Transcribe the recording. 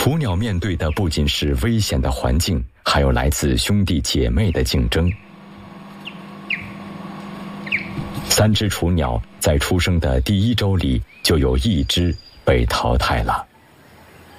雏鸟面对的不仅是危险的环境，还有来自兄弟姐妹的竞争。3只雏鸟在出生的第1周里，就有1只被淘汰了。